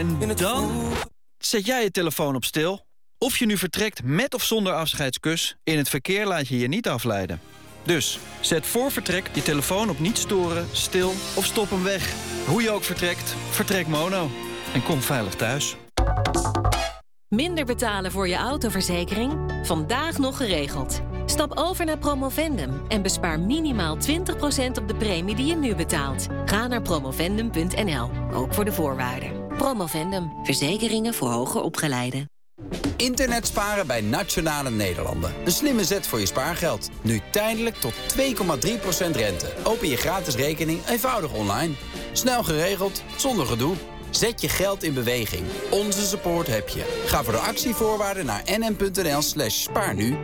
En dan zet jij je telefoon op stil. Of je nu vertrekt met of zonder afscheidskus, in het verkeer laat je je niet afleiden. Dus zet voor vertrek je telefoon op niet storen, stil of stop hem weg. Hoe je ook vertrekt, vertrek Mono. En kom veilig thuis. Minder betalen voor je autoverzekering? Vandaag nog geregeld. Stap over naar Promovendum en bespaar minimaal 20% op de premie die je nu betaalt. Ga naar promovendum.nl, ook voor de voorwaarden. Promovendum, verzekeringen voor hoger opgeleiden. Internet sparen bij Nationale Nederlanden. Een slimme zet voor je spaargeld. Nu tijdelijk tot 2,3% rente. Open je gratis rekening eenvoudig online. Snel geregeld, zonder gedoe. Zet je geld in beweging. Onze support heb je. Ga voor de actievoorwaarden naar nm.nl/spaarnu.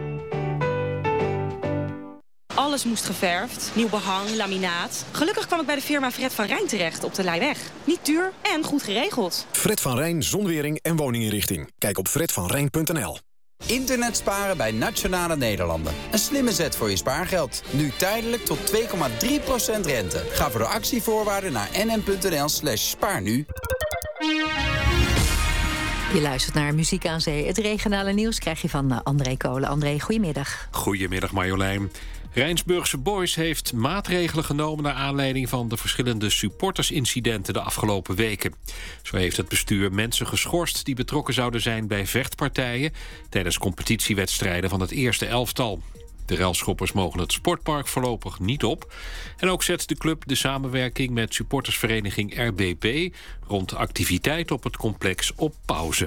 Alles moest geverfd, nieuw behang, laminaat. Gelukkig kwam ik bij de firma Fred van Rijn terecht op de Leijweg. Niet duur en goed geregeld. Fred van Rijn, zonwering en woninginrichting. Kijk op fredvanrijn.nl. Internet sparen bij Nationale Nederlanden. Een slimme zet voor je spaargeld. Nu tijdelijk tot 2,3% rente. Ga voor de actievoorwaarden naar nm.nl/spaarnu. Je luistert naar Muziek aan Zee. Het regionale nieuws krijg je van André Kolen. André, goedemiddag. Goedemiddag Marjolein. Rijnsburgse Boys heeft maatregelen genomen naar aanleiding van de verschillende supportersincidenten de afgelopen weken. Zo heeft het bestuur mensen geschorst die betrokken zouden zijn bij vechtpartijen tijdens competitiewedstrijden van het eerste elftal. De relschoppers mogen het sportpark voorlopig niet op. En ook zet de club de samenwerking met supportersvereniging RBB rond activiteiten op het complex op pauze.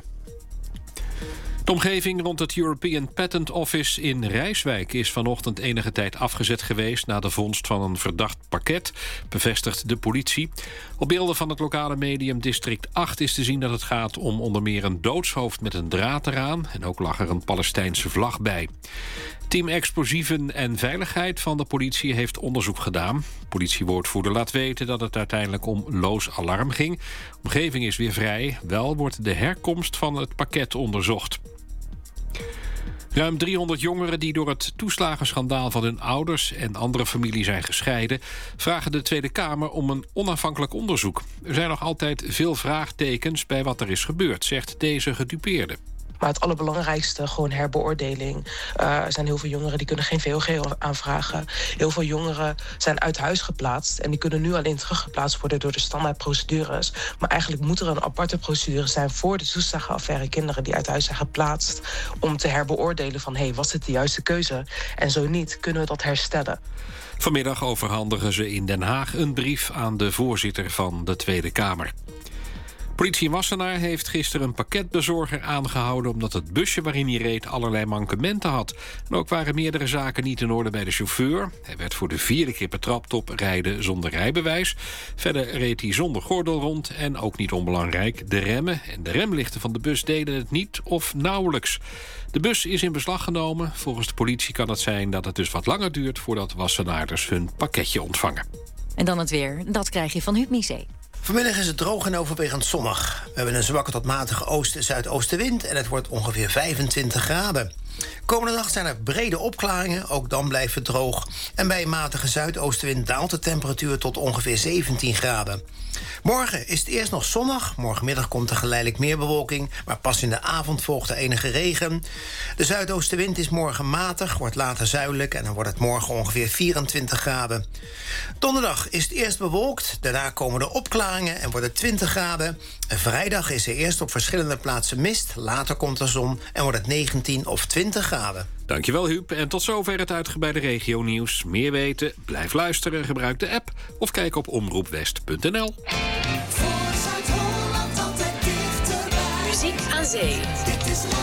De omgeving rond het European Patent Office in Rijswijk is vanochtend enige tijd afgezet geweest na de vondst van een verdacht pakket, bevestigt de politie. Op beelden van het lokale medium District 8 is te zien dat het gaat om onder meer een doodshoofd met een draad eraan en ook lag er een Palestijnse vlag bij. Team Explosieven en Veiligheid van de politie heeft onderzoek gedaan. Politiewoordvoerder laat weten dat het uiteindelijk om loos alarm ging. De omgeving is weer vrij, wel wordt de herkomst van het pakket onderzocht. Ruim 300 jongeren die door het toeslagenschandaal van hun ouders en andere familie zijn gescheiden, vragen de Tweede Kamer om een onafhankelijk onderzoek. Er zijn nog altijd veel vraagtekens bij wat er is gebeurd, zegt deze gedupeerde. Maar het allerbelangrijkste, gewoon herbeoordeling. Er zijn heel veel jongeren die kunnen geen VOG aanvragen. Heel veel jongeren zijn uit huis geplaatst en die kunnen nu alleen teruggeplaatst worden door de standaardprocedures. Maar eigenlijk moet er een aparte procedure zijn voor de toeslagenaffaire kinderen die uit huis zijn geplaatst, om te herbeoordelen van was het de juiste keuze? En zo niet, kunnen we dat herstellen. Vanmiddag overhandigen ze in Den Haag een brief aan de voorzitter van de Tweede Kamer. Politie in Wassenaar heeft gisteren een pakketbezorger aangehouden omdat het busje waarin hij reed allerlei mankementen had. En ook waren meerdere zaken niet in orde bij de chauffeur. Hij werd voor de 4e keer betrapt op rijden zonder rijbewijs. Verder reed hij zonder gordel rond en ook niet onbelangrijk de remmen en de remlichten van de bus deden het niet of nauwelijks. De bus is in beslag genomen. Volgens de politie kan het zijn dat het dus wat langer duurt voordat Wassenaarders hun pakketje ontvangen. En dan het weer. Dat krijg je van Huub Misé. Vanmiddag is het droog en overwegend zonnig. We hebben een zwakke tot matige oost- en zuidoostenwind en het wordt ongeveer 25 graden. Komende nacht zijn er brede opklaringen, ook dan blijft het droog. En bij een matige zuidoostenwind daalt de temperatuur tot ongeveer 17 graden. Morgen is het eerst nog zonnig. Morgenmiddag komt er geleidelijk meer bewolking, maar pas in de avond volgt er enige regen. De zuidoostenwind is morgen matig, wordt later zuidelijk en dan wordt het morgen ongeveer 24 graden. Donderdag is het eerst bewolkt, daarna komen er opklaringen en wordt het 20 graden. En vrijdag is er eerst op verschillende plaatsen mist, later komt er zon en wordt het 19 of 20 graden. Dankjewel Huub en tot zover het uitgebreide regionieuws. Meer weten, blijf luisteren, gebruik de app of kijk op omroepwest.nl. Muziek aan Zee.